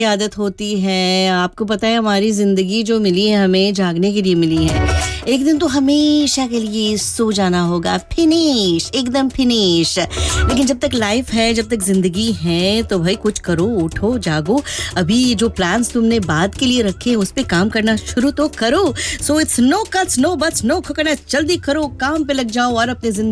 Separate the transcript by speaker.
Speaker 1: आदत होती है। आपको पता है हमारी ज़िंदगी जो मिली है हमें जागने के लिए मिली है। एक दिन तो हमेशा के लिए सो जाना होगा, फिनिश, एकदम फिनिश। लेकिन जब तक लाइफ है, जब तक ज़िंदगी है तो भाई कुछ करो, उठो, जागो। अभी जो प्लान्स तुमने बाद के लिए रखे हैं उस पे काम करना शुरू तो करो। So it's no cuts, no buts, no coconut. जल्दी करो, काम पे लग जाओ और अपनी ज़िंदगी